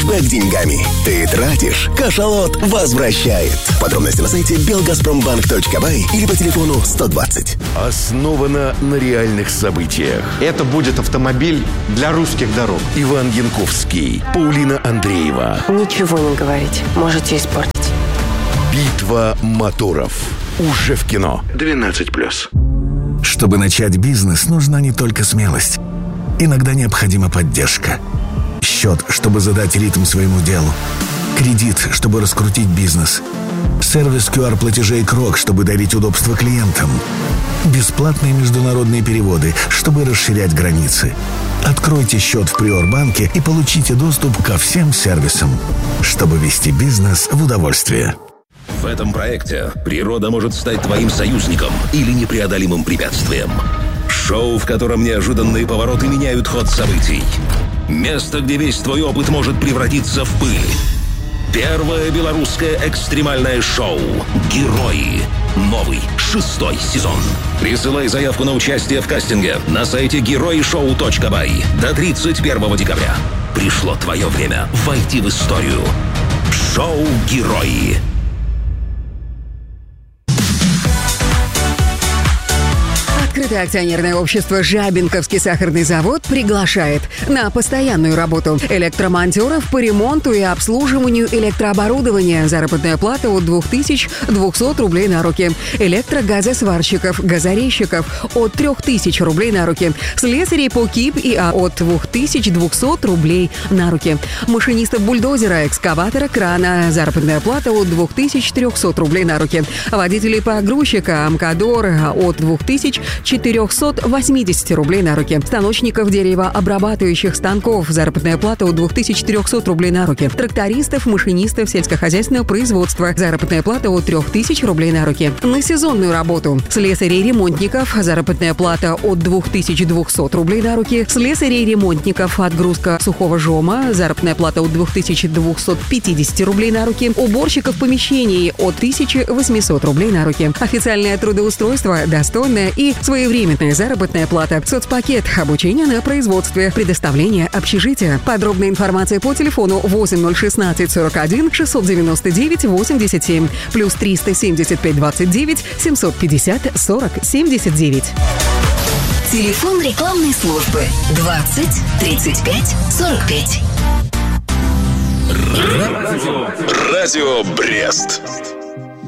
Кэшбэк деньгами. Ты тратишь, кашалот возвращает. Подробности на сайте belgazprombank.by или по телефону 120. Основано на реальных событиях. Это будет автомобиль для русских дорог. Иван Янковский, Паулина Андреева. Ничего не говорите, можете испортить. Битва моторов. Уже в кино. 12+. Чтобы начать бизнес, нужна не только смелость. Иногда необходима поддержка. Счет, чтобы задать ритм своему делу. Кредит, чтобы раскрутить бизнес. Сервис QR-платежей Крок, чтобы дарить удобство клиентам. Бесплатные международные переводы, чтобы расширять границы. Откройте счет в Приорбанке и получите доступ ко всем сервисам, чтобы вести бизнес в удовольствие. В этом проекте природа может стать твоим союзником или непреодолимым препятствием. Шоу, в котором неожиданные повороты меняют ход событий. Место, где весь твой опыт может превратиться в пыль. Первое белорусское экстремальное шоу «Герои». Новый 6-й сезон. Присылай заявку на участие в кастинге на сайте героишоу.бай до 31 декабря. Пришло твое время войти в историю. Шоу «Герои». Открытое акционерное общество «Жабинковский сахарный завод» приглашает на постоянную работу электромонтеров по ремонту и обслуживанию электрооборудования. Заработная плата от 2200 рублей на руки. Электрогазосварщиков, газорезчиков от 3000 рублей на руки. Слесарей по КИП и от 2200 рублей на руки. Машинистов бульдозера, экскаватора, крана. Заработная плата от 2300 рублей на руки. Водителей погрузчика «Амкадор» от 2480 рублей на руки. Станочников деревообрабатывающих станков. Заработная плата от 2300 рублей на руки. Трактористов, машинистов сельскохозяйственного производства. Заработная плата от 3000 рублей на руки. На сезонную работу. Слесарей-ремонтников. Заработная плата от 2200 рублей на руки. Слесарей-ремонтников. Отгрузка сухого жома. Заработная плата от 2250 рублей на руки. Уборщиков помещений от 1800 рублей на руки. Официальное трудоустройство, достойное и своевременная заработная плата. Соцпакет. Обучение на производстве. Предоставление общежития. Подробная информация по телефону 8016 41 699 87 плюс 375 29 750 40 79. Телефон рекламной службы 20 35 45. Радио Брест.